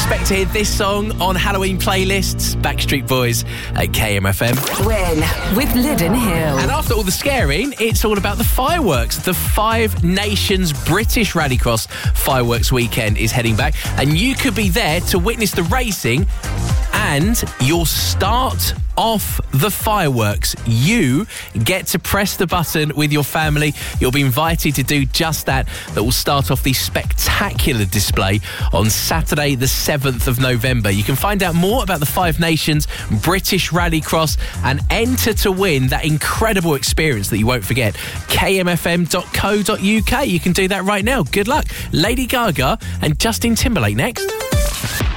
Expect to hear this song on Halloween playlists. Backstreet Boys at KMFM. Win with Liddon Hill. And after all the scaring, it's all about the fireworks. The Five Nations British Rallycross Fireworks Weekend is heading back, and you could be there to witness the racing, and you'll start off the fireworks. You get to press the button with your family. You'll be invited to do just that. That will start off the spectacular display on Saturday the 7th of November. You can find out more about the Five Nations British Rallycross and enter to win that incredible experience that you won't forget. kmfm.co.uk. You can do that right now. Good luck. Lady Gaga and Justin Timberlake next.